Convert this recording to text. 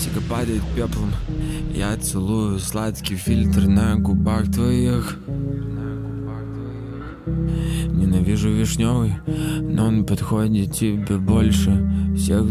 Пластика падает пеплом. Я целую сладкий фильтр на губах твоих. Ненавижу вишневый, но он подходит тебе больше всех